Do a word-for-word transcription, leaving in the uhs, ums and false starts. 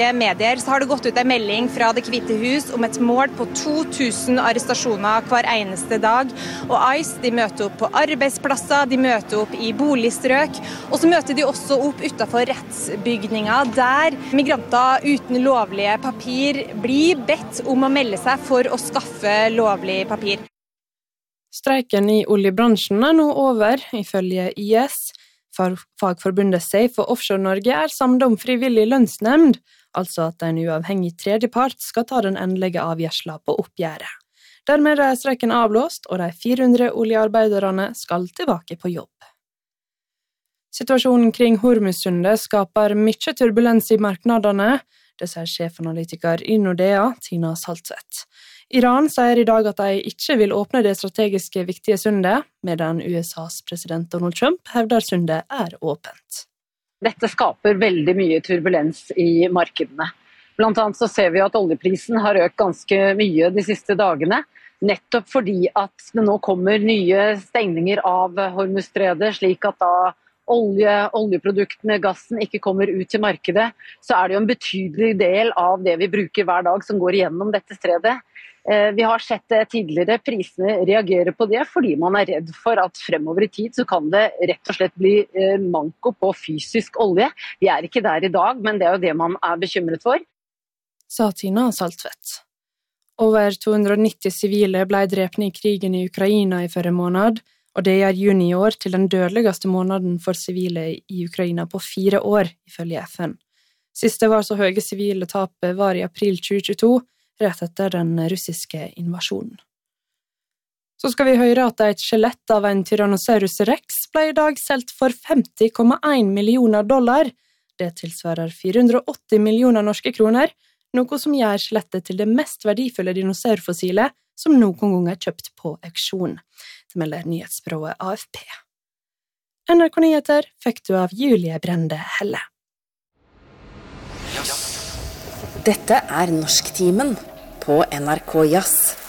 medier så har det gått ut en melding fra Det hvite hus om et mål på to tusen arrestasjoner hver eneste dag. Og ICE de møter opp på arbeidsplasser, de møter opp i boligstrøk, og så møter de også opp utenfor rettsbygninger der migranter uten lovlige papir blir bedt om å melde seg for å skaffe lovlig papir. Streiken i oljebransjen er nå over, ifølge I S. Fagforbundet Safe og Offshore Norge er samlet om frivillig lønnsnemnd, altså at en uavhengig tredjepart skal ta den endelige avgjørelsen på oppgjøret. Dermed er streiken avblåst, og de fire hundre oljearbeiderne skal tilbake på jobb. Situasjonen kring Hormuzsundet skaper mye turbulens i markedene, det sier sjefanalytiker i Nordea, Tina Saltvedt. Iran sier i dag at de ikke vil åpne det strategiske viktige sundet, medan U S A's president Donald Trump hevder sundet er åpent. Dette skaper veldig mye turbulens i markedene. Blant annet så ser vi at oljeprisen har økt ganske mye de siste dagene, nettopp fordi at det nå kommer nye stengninger av Hormuzstredet, slik at da olje, oljeproduktene, gassen ikke kommer ut til markedet, så er det jo en betydelig del av det vi bruker hver dag som går igjennom dette stredet. Vi har sett tidligere prisene reagere på det, fordi man er redd for at fremover i tid så kan det rett og slett bli manko på fysisk olje. Vi er ikke der i dag, men det er jo det man er bekymret for. Sa Tina Saltvedt. Over to hundre og nitti sivile ble drepne i krigen i Ukraina i forrige måned, og det gjør juni i år til den dødeligste måneden for sivile i Ukraina på fire år, ifølge F N. Siste var så høye sivile tapet var i april tjue tjueto, rett etter den russiske invasjonen. Så skal vi høre at et skjelett av en Tyrannosaurus rex ble i dag solgt for femti komma en millioner dollar. Det tilsvarer fire hundre og åtti millioner norske kroner, noe som gjør skjelettet til det mest verdifulle dinosaurfossilet som noen gang er kjøpt på auksjon. Det melder nyhetsbyrået A F P. N R K Nyheter fikk du av Julie Brende Helle. Dette er Norsktimen på N R K Jazz.